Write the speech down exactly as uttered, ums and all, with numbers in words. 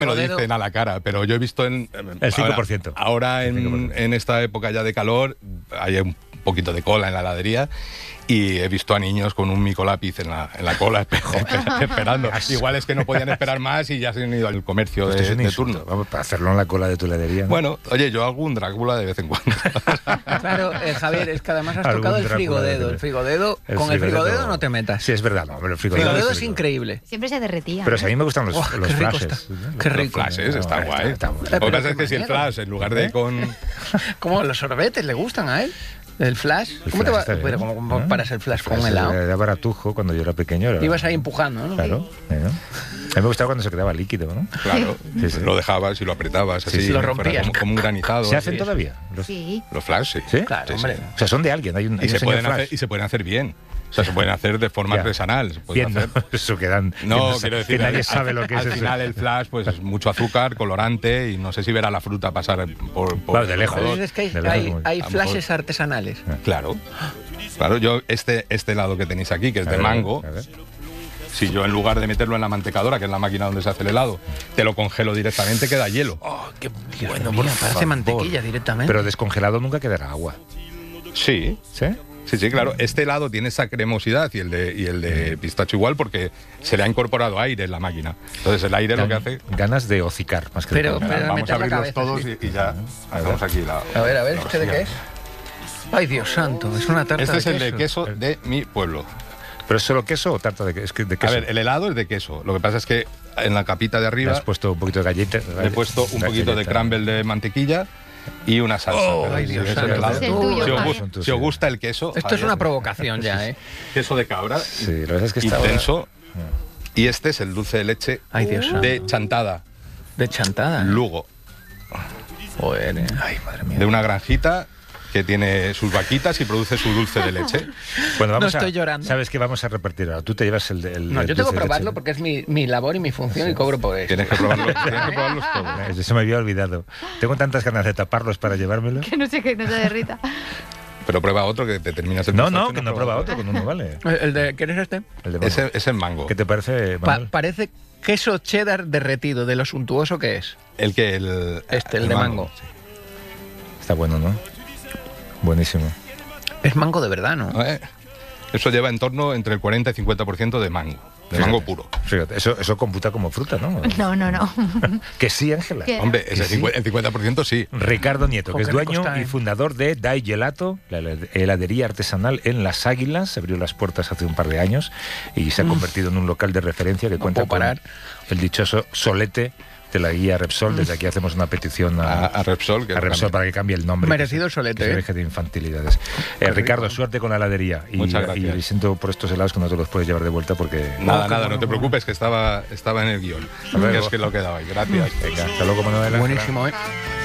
me lo dicen a la cara, pero yo he visto en... El cinco por ciento. Ahora, ahora en, cinco por ciento. en esta época ya de calor hay un poquito de cola en la heladería y he visto a niños con un micolápiz en la, en la cola esperando. Igual es que no podían esperar más y ya se han ido al comercio de, Esto es un de turno. Vamos, para hacerlo en la cola de tu heladería, ¿no? Bueno, oye, yo hago un Drácula de vez en cuando. Claro, eh, Javier, es que además has Algún tocado el Drácula frigodedo. de- El frigodedo, El con el frigodedo- frigodedo no te metas. Sí, es verdad, no, pero el El frigodedo, frigodedo es es increíble. Siempre se derretía. Pero ¿no? si a mí me gustan los, Oh, los qué rico flashes. está. Qué rico. Los flashes, está No, guay. está- está Lo bueno. que Pero pasa es que si el mañana. flash, en lugar de con... ¿Cómo los sorbetes le gustan a él? ¿El flash? El ¿Cómo te flash va? está bien, Pero ¿cómo, cómo ¿no? paras el flash El con un flash helado? Era baratujo cuando yo era pequeño. Era... Ibas ahí empujando, ¿no? Claro. ¿eh? A mí me gustaba cuando se quedaba líquido, ¿no? Claro, Sí, sí. lo dejabas y lo apretabas así, sí. Lo fuera rompías. como, como un granizado. ¿Se hacen así. todavía? Los... Sí. Los flash, sí. ¿Sí? Claro, Sí, hombre. sí. O sea, son de alguien. Hay un, hay Y un se, señor pueden flash. hacer, y se pueden hacer bien. O sea, se pueden hacer de forma Ya. artesanal. Se pueden Bien, hacer. ¿no? Eso quedan... No, que quiero que decir, nadie al- sabe lo que es al eso. final el flash, pues es mucho azúcar, colorante y no sé si verá la fruta pasar por... por Claro, de el lejos. ordenador. Entonces es que hay, De lejos, hay, como- hay a lo flashes mejor. artesanales. Claro. Claro, yo este, este helado que tenéis aquí, que es A de ver, mango, a ver. si yo en lugar de meterlo en la mantecadora, que es la máquina donde se hace el helado, te lo congelo directamente, queda hielo. Oh, qué bueno, mira, parece favor. mantequilla directamente. Pero descongelado nunca quedará agua. Sí, ¿Sí? sí, sí, claro. Este helado tiene esa cremosidad y el de, y el de pistacho igual porque se le ha incorporado aire en la máquina. Entonces el aire lo que hace... Ganas de hocicar, más que de Pero- comer. pero- Vamos meter a la abrirlos cabeza, todos sí. y, y ya hacemos aquí la... A ver, a ver, la ¿este de qué es? hostia. Ay, Dios santo, es una tarta Este es de el de queso. queso de mi pueblo. ¿Pero es solo queso o tarta de, que- es que de A queso? ver, el helado es de queso. Lo que pasa es que en la capita de Le arriba has puesto un poquito de galleta. le he puesto un poquito de crumble de mantequilla y una salsa. Oh, Pero ay, si Dios es el santo. helado- Es el tuyo, si, os, Javier. gus- si os gusta el queso... Esto es Javier, una provocación ya, ¿eh? queso de cabra, Sí, la verdad es que está... intenso. Y este es el dulce de leche Ay, Dios santo. de chantada, De chantada. Lugo, Joder, eh. Ay, madre mía. de una granjita que tiene sus vaquitas y produce su dulce de leche. Bueno, vamos No estoy a, llorando. ¿Sabes qué vamos a repartir ahora? Tú te llevas el... el No, el yo tengo dulce que de probarlo leche. porque es mi, mi labor y mi función y cobro por eso. Tienes que probarlos, tienes que probarlos todos. Eh, Eso me había olvidado. Tengo tantas ganas de taparlos para llevármelos. Que no sé qué, no se derrita. Pero prueba otro que te terminas el No, pistacho no, y que no prueba otro, con uno vale. ¿El el de quieres este? El de mango. Ese es el mango. ¿Qué te parece, Pa- Manuel? parece queso cheddar derretido, de lo suntuoso que es. El que el... Este, el de mango. Está bueno, ¿no? Buenísimo. Es mango de verdad, ¿no? Eh, Eso lleva en torno entre el cuarenta y cincuenta por ciento de mango. De Fíjate, mango puro. Fíjate, eso, eso computa como fruta, ¿no? No, no, no. Que sí, Ángela. ¿Qué? Hombre, ¿Que ese sí? cincu- el cincuenta por ciento sí. Ricardo Nieto, Jo, que es qué rico dueño está, y ¿eh? fundador de Dai Gelato, la heladería artesanal en Las Águilas. Se abrió las puertas hace un par de años y se ha convertido en un local de referencia que cuenta puedo con parar. el dichoso solete de la guía Repsol. Desde aquí hacemos una petición a, A, a Repsol. Que a Repsol también. para que cambie el nombre. Merecido que el se- solete, que se ¿eh? deje de infantilidades. Eh, Ricardo, suerte con la heladería. Y, Muchas gracias. y siento por estos helados que no te los puedes llevar de vuelta porque... Nada, Oh, qué nada, bueno, no te bueno. preocupes, que estaba, estaba en el guión. luego. Que es que lo quedaba ahí. Gracias. Venga, hasta luego, Manuel. Buenísimo, ¿eh?